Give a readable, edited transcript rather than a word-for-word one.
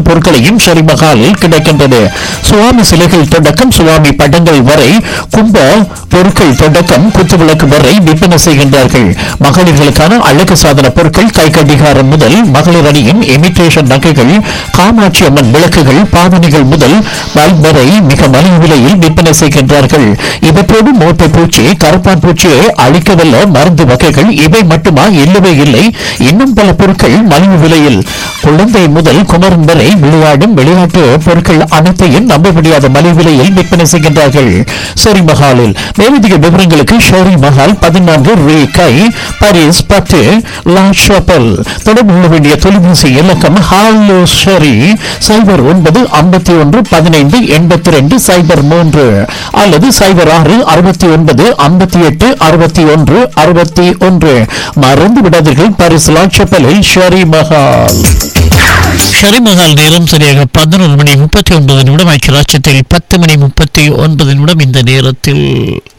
பொருட்களையும் ஷெரி மஹாலில் கிடைக்கின்றது. சுவாமி சிலைகள் தொடக்கம் சுவாமி படங்கள் வரை, கும்ப பொருட்கள் தொடக்கம் குத்துவிளக்கு வரை விற்பனை செய்கின்றார்கள். மகளிர்களுக்கான அழகு சாதன பொருட்கள், கை கடிகாரம் முதல் மகளிர் அணியின் இமிட்டேஷன் நகைகள், காமாட்சி அம்மன் விளக்குகள், பாவனைகள் முதல் பல்ப் வரை மிக மலிவு விலையில் விற்பனை செய்கின்றார்கள். இவற்றோடு மோட்டை பூச்சி, கருப்பான் பூச்சியை அழிக்கவல்ல மருந்து வகைகள் இவை மட்டுமா? இல்லவே இல்லை, இன்னும் பல பொருட்கள் மலிவு விலையில். குழந்தை முதல் குமரன் வரை விளையாடும் விளையாட்டு பொருட்கள் அனைத்தையும் நம்ப முடியாத மலிவு விலையில் விற்பனை செய்கின்றார்கள் ஷெரி மஹாலில். மேலதிக விவரங்களுக்கு ஷெரி மஹால் 14 ரூ கை, பாரிஸ் 10 லா ஷாப்பல். தொடர்பு கொள்ள வேண்டிய தொலைபேசி இலக்கம் ஹாலோ ஷெரி 0911158203 அல்லது 0669586161. மறந்து விடாதீர்கள், பாரிஸ் லா ஷாப்பலில் ஷெரி மஹால். ஷெரி மஹால் நேரம் சரியாக 11 மணி 39 நிமிடம். ஐக்கிய ராஜ்யத்தில் 10 மணி 39 நிமிடம். இந்த நேரத்தில்